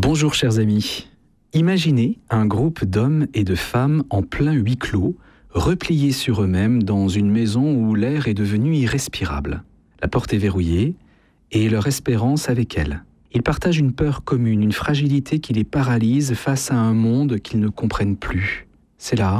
Bonjour chers amis. Imaginez un groupe d'hommes et de femmes en plein huis clos, repliés sur eux-mêmes dans une maison où l'air est devenu irrespirable. La porte est verrouillée et leur espérance avec elle. Ils partagent une peur commune, une fragilité qui les paralyse face à un monde qu'ils ne comprennent plus. C'est là,